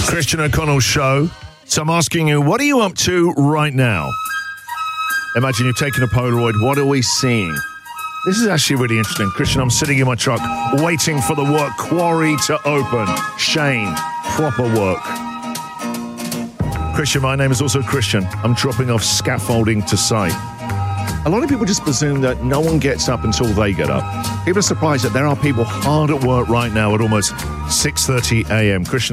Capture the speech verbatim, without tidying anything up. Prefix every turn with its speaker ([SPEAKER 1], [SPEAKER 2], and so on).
[SPEAKER 1] Christian O'Connell Show. So I'm asking you, what are you up to right now? Imagine you're taking a Polaroid. What are we seeing? This is actually really interesting. Christian, I'm sitting in my truck waiting for the work quarry to open. Shane, proper work. Christian, my name is also Christian. I'm dropping off scaffolding to site. A lot of people just presume that no one gets up until they get up. People are surprised that there are people hard at work right now at almost six thirty a.m. Christian